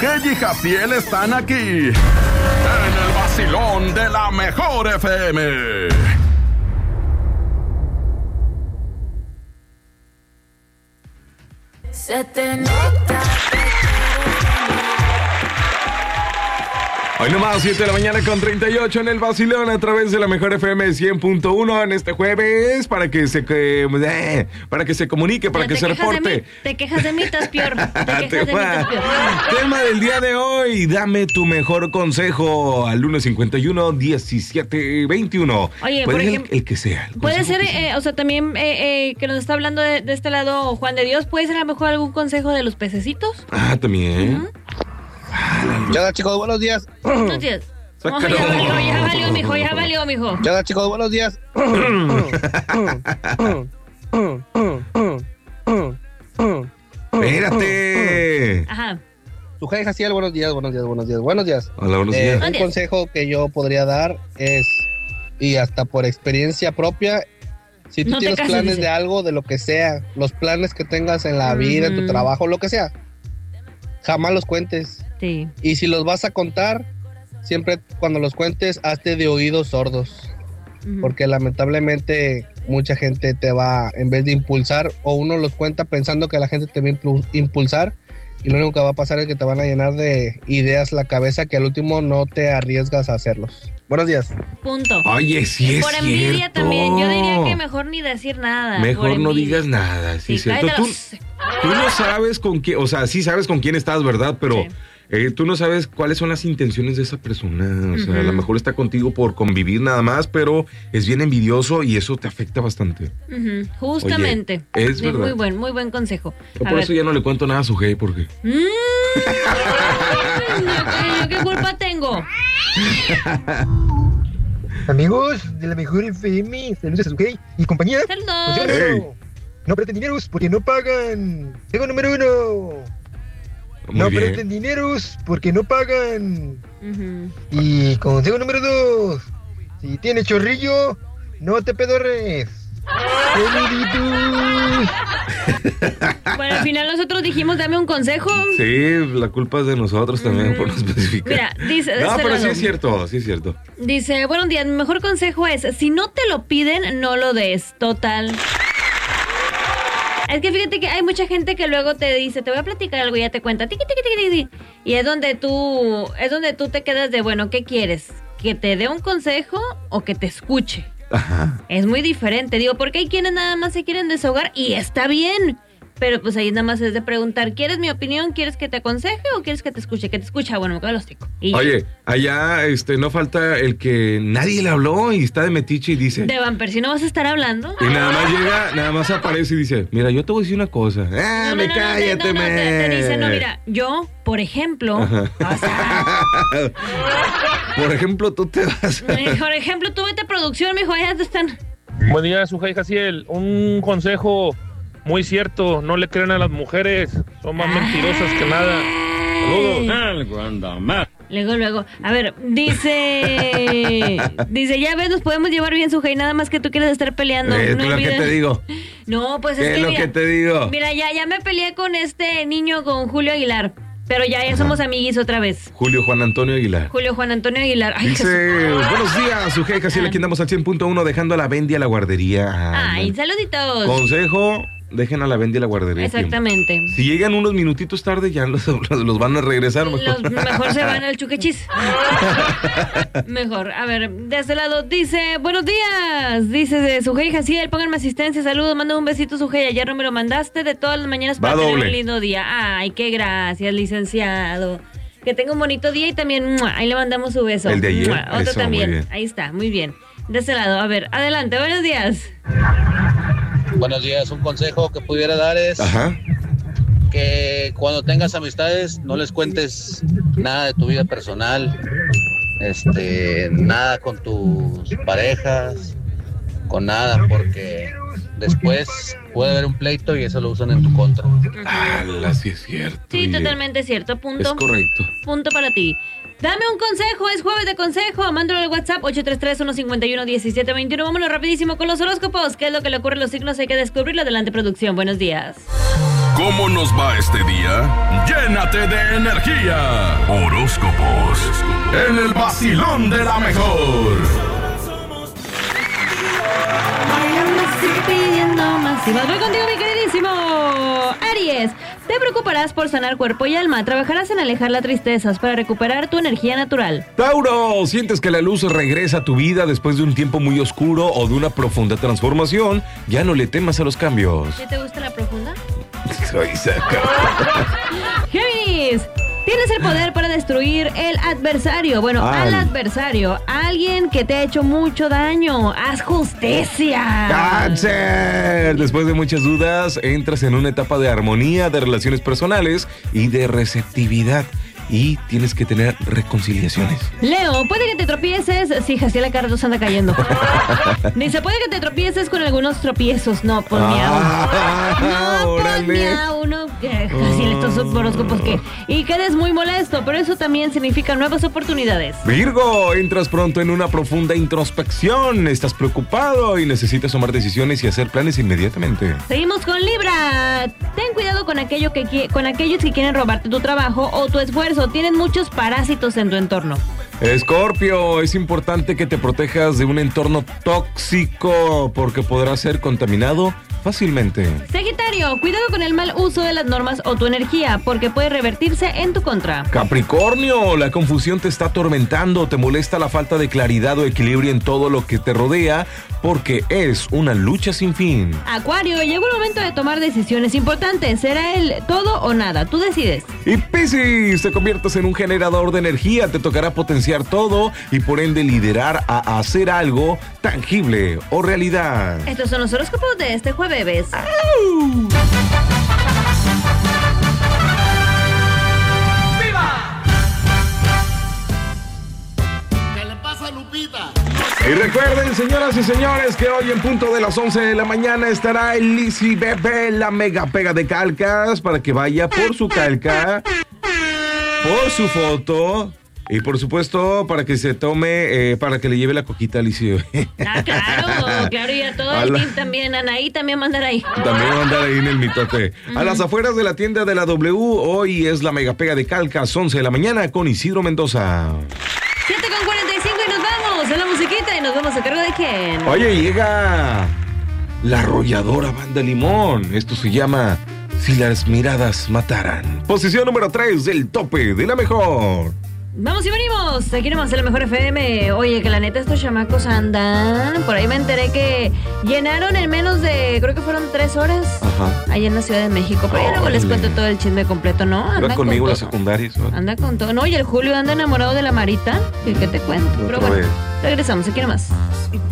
Sujei y Jaciel están aquí en el vacilón de la mejor FM. Se te nota. Hoy nomás 7 de la mañana con 38 en el vacilón a través de la mejor FM 100.1 en este jueves para que se comunique, para que se reporte. Te quejas de mí, estás peor. Tema del día de hoy, dame tu mejor consejo al 151-1721. Oye, por ejemplo, el que sea. Puede ser, o sea, también que nos está hablando de este lado Juan de Dios, puede ser a lo mejor algún consejo de los pececitos. Ah, también. Uh-huh. Ya, chicos, buenos días. Buenos días. Oh, ya valió, mijo. Ya, chicos, buenos días. Espérate. Ajá. Sujei Jaciel, buenos días. Hola, buenos días. Un consejo que yo podría dar es, y hasta por experiencia propia, si tú No te tienes cases, planes dice. de algo, de lo que sea, los planes que tengas en la vida, en tu trabajo, lo que sea, jamás los cuentes. Sí. Y si los vas a contar, siempre cuando los cuentes, hazte de oídos sordos. Porque lamentablemente mucha gente te va, en vez de impulsar, o uno los cuenta pensando que la gente te va a impulsar, y lo único que va a pasar es que te van a llenar de ideas la cabeza que al último no te arriesgas a hacerlos. Buenos días. Punto. Oye, sí es por envidia cierto. También. Yo diría que mejor ni decir nada. Mejor no digas nada. Sí, cierto. Tú no sabes con quién, o sea, sí sabes con quién estás, ¿verdad? Pero sí. Tú no sabes cuáles son las intenciones de esa persona. O sea, a lo mejor está contigo por convivir nada más, pero es bien envidioso y eso te afecta bastante. Justamente. Oye, es verdad. Muy buen consejo. Yo por eso ya no le cuento nada a Sujei, porque... ¿Yo qué culpa tengo? Amigos de la mejor FM, saludos a Sujei y compañía. Saludos. Hey. No presten dineros porque no pagan. Tengo número 1. No presten dineros porque no pagan. Y consejo número 2. Si tienes chorrillo, no te pedorres. Bueno, al final nosotros dijimos, dame un consejo. Sí, la culpa es de nosotros también por no especificar. Mira, dice... No, pero sí es cierto, sí es cierto. Dice, buenos días, mi mejor consejo es, si no te lo piden, no lo des, total. Es que fíjate que hay mucha gente que luego te dice, te voy a platicar algo y ya te cuenta, tiqui, tiqui, tiqui, tiqui. Y es donde tú te quedas de, bueno, ¿qué quieres? ¿Que te dé un consejo o que te escuche? Ajá. Es muy diferente, digo, porque hay quienes nada más se quieren desahogar y está bien. Pero pues ahí nada más es de preguntar, ¿quieres mi opinión? ¿Quieres que te aconseje o quieres que te escuche? Que te escucha, bueno, me quedo los ticos. Oye, allá no falta el que nadie le habló y está de metiche y dice... De Vamper, si no vas a estar hablando. Y nada más llega, nada más aparece y dice, mira, yo te voy a decir una cosa. Cállate, te dice, no, mira, yo, por ejemplo... O sea, por ejemplo, tú te vas... Por ejemplo, tú vete a producción, mijo, allá te están... Buen día, Sujei Jaciel. Un consejo... Muy cierto, no le crean a las mujeres, son más mentirosas que nada. Saludos. Luego, a ver, dice, ya ves, nos podemos llevar bien, Sujei, nada más que tú quieres estar peleando. Es lo que te digo. No, pues es que lo que te digo. Mira, ya me peleé con este niño, con Julio Aguilar. Pero ya somos amiguis otra vez. Julio Juan Antonio Aguilar. Ay, dice, buenos días, Sujei Jaciel, aquí andamos al 100.1 dejando a la Bendy a la guardería. Ay, saluditos. Consejo, dejen a la Bendy a la guardería. Exactamente. Si llegan unos minutitos tarde, ya los van a regresar. Mejor se van al chuquechis. Mejor. A ver, de este lado dice, buenos días. Dice Sujei Jaciel, pónganme asistencia, saludos, manda un besito, Sujei. Ayer no me lo mandaste, de todas las mañanas para tener un lindo día. Ay, qué gracias, licenciado. Que tenga un bonito día y también ahí le mandamos su beso. El de ayer. Otro eso, también. Ahí está, muy bien. De este lado, a ver, adelante, buenos días. Buenos días, un consejo que pudiera dar es que cuando tengas amistades no les cuentes nada de tu vida personal, nada con tus parejas, con nada, porque después puede haber un pleito y eso lo usan en tu contra. Sí es cierto. Sí, totalmente cierto, punto. Es correcto. Punto para ti. Dame un consejo, es jueves de consejo. Mándalo al WhatsApp 833-151-1721. Vámonos rapidísimo con los horóscopos. ¿Qué es lo que le ocurre a los signos? Hay que descubrirlo. Adelante, producción. Buenos días. ¿Cómo nos va este día? Llénate de energía. Horóscopos en el vacilón de la mejor. Voy contigo, mi queridísimo Aries. Te preocuparás por sanar cuerpo y alma. Trabajarás en alejar las tristezas para recuperar tu energía natural. Tauro, sientes que la luz regresa a tu vida después de un tiempo muy oscuro o de una profunda transformación. Ya no le temas a los cambios. ¿Sí te gusta la profunda? Soy saca. Géminis. Tienes el poder para destruir el adversario. Bueno, al adversario. Alguien que te ha hecho mucho daño. Haz justicia. ¡Cáncer! Después de muchas dudas, entras en una etapa de armonía, de relaciones personales y de receptividad. Y tienes que tener reconciliaciones. Leo, puede que te tropieces. Sí, Jaciel Carlos anda cayendo. Dice, puede que te tropieces con algunos tropiezos. No, por miau. No, por miau. No, Jaciel, estos horóscopos que... Y quedes muy molesto, pero eso también significa nuevas oportunidades. Virgo, entras pronto en una profunda introspección. Estás preocupado y necesitas tomar decisiones y hacer planes inmediatamente. Seguimos con Libra. Ten cuidado con aquellos que quieren robarte tu trabajo o tu esfuerzo. Tienen muchos parásitos en tu entorno. Escorpio, es importante que te protejas de un entorno tóxico porque podrás ser contaminado fácilmente. Sagitario, cuidado con el mal uso de las normas o tu energía porque puede revertirse en tu contra. Capricornio, la confusión te está atormentando, te molesta la falta de claridad o equilibrio en todo lo que te rodea porque es una lucha sin fin. Acuario, llegó el momento de tomar decisiones importantes, será el todo o nada, tú decides. Y Piscis, te conviertes en un generador de energía, te tocará potenciar todo y por ende liderar a hacer algo tangible o realidad. Estos son los horóscopos de este jueves. ¡Viva! ¿Qué le pasa a Lupita? Y recuerden, señoras y señores, que hoy en punto de las 11 de la mañana estará el Lizzy Bebé, la mega pega de calcas, para que vaya por su calca, por su foto. Y por supuesto, para que se tome, para que le lleve la coquita a Lizzy. Claro, y a todo el team también, Anaí también mandar ahí. También mandar ahí en el mitote. A las afueras de la tienda de la W, hoy es la mega pega de calcas, 11 de la mañana con Isidro Mendoza. 7:45 y nos vamos a la musiquita y nos vamos a cargo de quién. Oye, llega la arrolladora Banda Limón. Esto se llama Si las miradas mataran. Posición número 3 del tope de la mejor. Vamos y venimos, aquí nomás en la mejor FM. Oye, que la neta estos chamacos andan. Por ahí me enteré que llenaron en menos de, creo que fueron 3 horas. Ajá. Allá en la Ciudad de México. Pero ya luego les cuento todo el chisme completo, ¿no? Anda conmigo la secundaria. Anda con todo. No, y el Julio anda enamorado de la Marita. ¿Qué te cuento? Pero bueno, regresamos aquí nomás.